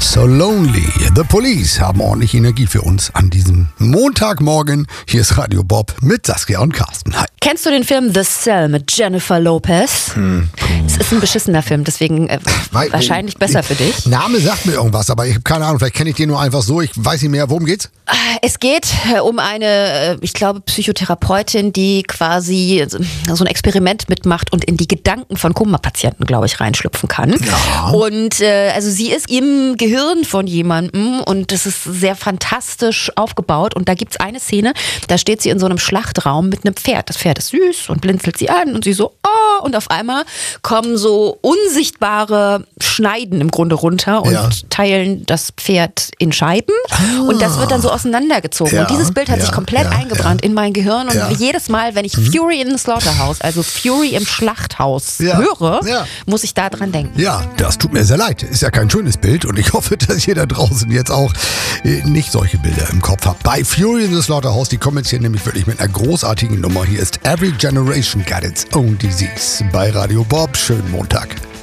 So Lonely. The Police haben ordentlich Energie für uns an diesem Montagmorgen. Hier ist Radio Bob mit Saskia und Carsten. Hi. Kennst du den Film The Cell mit Jennifer Lopez? Es ist ein beschissener Film, deswegen wahrscheinlich besser für dich. Name sagt mir irgendwas, aber ich habe keine Ahnung. Vielleicht kenne ich den nur einfach so. Ich weiß nicht mehr. Worum geht's? Es geht um eine, ich glaube, Psychotherapeutin, die quasi so ein Experiment mitmacht und in die Gedanken von Koma-Patienten, glaube ich, reinschlüpfen kann. Ja. Und also sie ist im Gehirn von jemandem und das ist sehr fantastisch aufgebaut. Und da gibt's eine Szene, da steht sie in so einem Schlachtraum mit einem Pferd. Das Pferd ist süß und blinzelt sie an und sie so, oh, und auf einmal kommen so unsichtbare Schneiden im Grunde runter und teilen das Pferd in Scheiben. Und das wird dann so auseinandergezogen. Und dieses Bild hat sich komplett eingebrannt in mein Gehirn. Und jedes Mal, wenn ich Fury in the Slaughterhouse, also Fury im Schlachthaus höre, muss ich da dran denken. Ja, das tut mir sehr leid. Ist ja kein schönes Bild und ich hoffe, dass ihr da draußen jetzt auch nicht solche Bilder im Kopf habt. Bei Fury in the Slaughterhouse, die kommen jetzt hier nämlich wirklich mit einer großartigen Nummer. Hier ist Every Generation Got Its Own Disease bei Radio Bob. Schönen Montag.